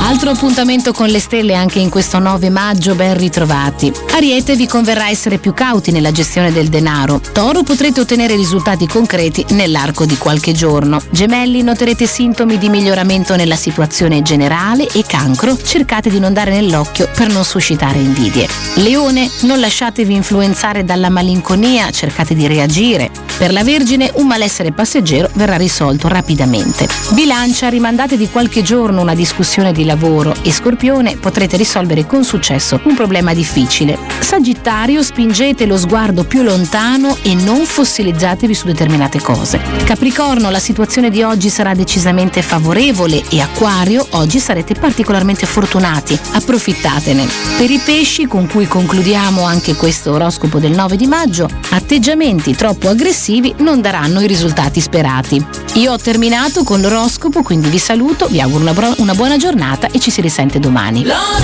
Altro appuntamento con le stelle anche in questo 9 maggio, ben ritrovati. Ariete, vi converrà essere più cauti nella gestione del denaro. Toro, potrete ottenere risultati concreti nell'arco di qualche giorno. Gemelli, noterete sintomi di miglioramento nella situazione generale e Cancro, cercate di non dare nell'occhio per non suscitare invidie. Leone, non lasciatevi influenzare dalla malinconia, cercate di reagire. Per la Vergine, un malessere passeggero verrà risolto rapidamente. Bilancia, rimandate di qualche giorno una discussione di lavoro e Scorpione, potrete risolvere con successo un problema difficile. Sagittario, spingete lo sguardo più lontano e non fossilizzatevi su determinate cose. Capricorno, la situazione di oggi sarà decisamente favorevole e Acquario, oggi sarete particolarmente fortunati, approfittatene. Per i pesci, con cui concludiamo anche questo oroscopo del 9 di maggio, atteggiamenti troppo aggressivi non daranno i risultati sperati. Io ho terminato con l'oroscopo, quindi vi saluto, vi auguro una buona giornata e ci si risente domani.